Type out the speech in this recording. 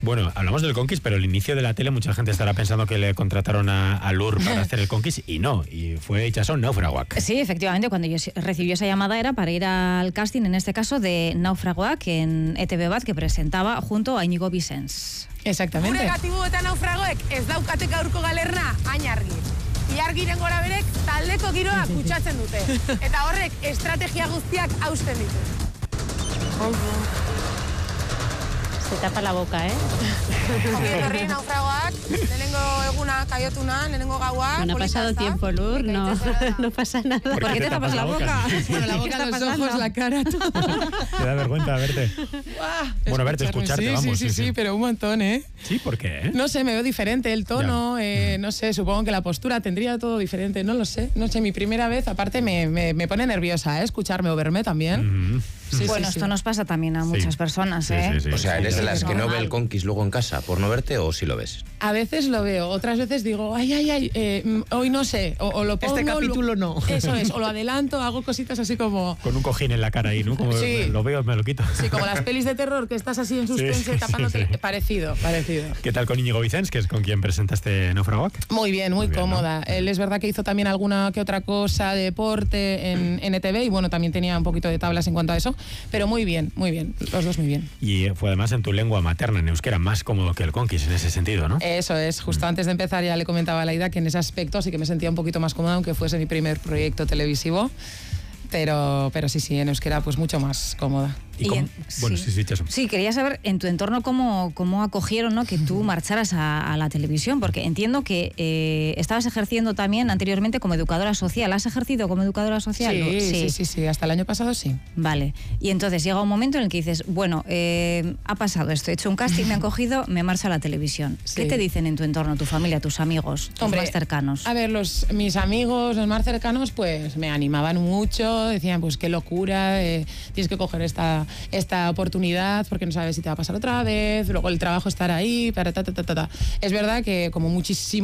Bueno, hablamos del Conquist, pero el inicio de la tele, mucha gente estará pensando que le contrataron a Lur para hacer el Conquist, y no, y fue Itxaso Naufragoak. Sí, efectivamente, cuando yo recibí esa llamada era para ir al casting, en este caso, de Naufragoak en ETV Bat, que presentaba junto a Íñigo Vicens. Exactamente. Gure gatibu eta naufragoek ez daukate gaurko galerna hain argi. Ilargiren gora berek taldeko giroa kutsatzen dute. Eta horrek estrategia guztiak hausten ditu. Se tapa la boca, ¿eh? Horri naufragoak, lehenengo eguna kaiotuna, lehenengo gaua. Bueno, ha pasado tiempo, Lur, no pasa nada. ¿Por qué te tapas la boca? Bueno, la boca, los ojos, la cara, todo. Te da vergüenza verte. Bueno, verte, escucharte, sí, vamos. Sí, pero un montón, ¿eh? Sí, ¿por qué? No sé, me veo diferente, el tono, no sé, supongo que la postura tendría todo diferente, no lo sé. No sé, mi primera vez, aparte me pone nerviosa, ¿eh? Escucharme o verme también. Bueno, esto nos pasa también a muchas personas, ¿eh? O sea, ¿eres de las que no ve el Conquist luego en casa por no verte o sí lo ves? A veces lo veo, otras veces digo, hoy no sé, o lo pongo... Este capítulo no. Eso es, o lo adelanto, hago cositas así como... Con un cojín en la cara ahí, ¿no? Como lo veo, me lo quito. Sí, como las pelis de terror, que estás así en suspense, tapándote. Sí. Parecido. ¿Qué tal con Íñigo Vicens, que es con quien presentaste Naufragoak? Muy bien, muy cómoda. ¿No? Él es verdad que hizo también alguna que otra cosa de deporte en ETV, y bueno, también tenía un poquito de tablas en cuanto a eso, pero muy bien, los dos muy bien. Y fue además en tu lengua materna, en euskera, más cómodo que el Conquist en ese sentido, ¿no? Eso es, justo antes de empezar ya le comentaba a Laida que en ese aspecto sí que me sentía un poquito más cómoda, aunque fuese mi primer proyecto televisivo, pero sí, en euskera pues mucho más cómoda. Bueno, sí, Chaso. Sí, quería saber en tu entorno cómo acogieron, ¿no?, que tú marcharas a la televisión, porque entiendo que estabas ejerciendo también anteriormente como educadora social. ¿Has ejercido como educadora social? Sí, hasta el año pasado sí. Vale, y entonces llega un momento en el que dices, bueno, ha pasado esto, he hecho un casting, me han cogido, me marcho a la televisión. Sí. ¿Qué te dicen en tu entorno, tu familia, tus amigos, tus más cercanos? A ver, mis amigos, los más cercanos, pues me animaban mucho, decían, pues qué locura, tienes que coger esta oportunidad porque no sabes si te va a pasar otra vez, luego el trabajo estar ahí, es verdad que como muchísimo